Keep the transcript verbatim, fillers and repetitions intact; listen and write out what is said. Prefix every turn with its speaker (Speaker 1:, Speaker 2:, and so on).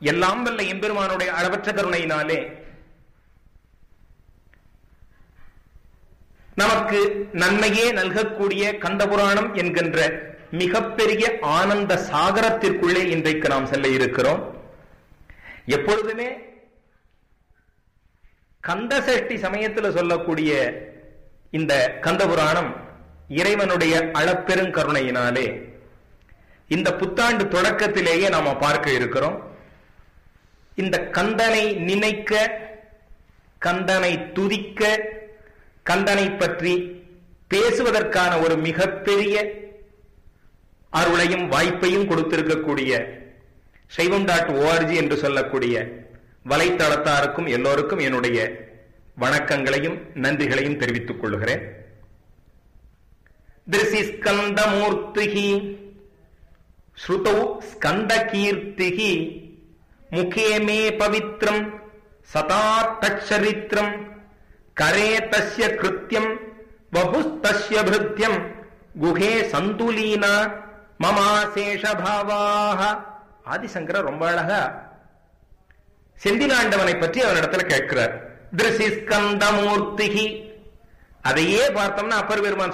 Speaker 1: எல்லாம் வல்ல எம்பெருமானுடைய அளவற்ற கருணையினாலே நமக்கு நன்மையே நல்கக்கூடிய கந்தபுராணம் என்கின்ற மிகப்பெரிய ஆனந்த சாகரத்திற்குள்ளே இன்றைக்கு நாம் செல்ல இருக்கிறோம். எப்பொழுதுமே கந்தசஷ்டி சமயத்தில் சொல்லக்கூடிய இந்த கந்தபுராணம் இறைவனுடைய அளப்பெருங்கருணையினாலே இந்த புத்தாண்டு தொடக்கத்திலேயே நாம பார்க்க இருக்கிறோம். இந்த கந்தனை நினைக்க, கந்தனை துதிக்க, கந்தனை பற்றி பேசுவதற்கான ஒரு மிகப்பெரிய அருளையும் வாய்ப்பையும் கொடுத்திருக்கக்கூடிய சைவம் டாட் ஓஆர்ஜி என்று சொல்லக்கூடிய வலைத்தளத்தாருக்கும் எல்லோருக்கும் என்னுடைய வணக்கங்களையும் நன்றிகளையும் தெரிவித்துக் கொள்கிறேன். திருசி ஸ்கந்தமூர்த்திஹி ஸ்ருதௌ ஸ்கந்த கீர்த்திஹி முகே மே பவித்ரம் சதா தச்சரித்ரம் கரே தஸ்ய கிருத்யம் வபுஸ்தஸ்ய பிருத்யம் குஹே சந்துலீனா மமாசேஷ பாவாஹ. ஆதிசங்கரர் ரொம்ப அழகா செந்திலாண்டவனை பற்றி அவனிடத்துல கேட்கிறார். திருசி ஸ்கந்தமூர்த்திஹி. அதையே பார்த்தோம்னா அப்பர் பெருமான்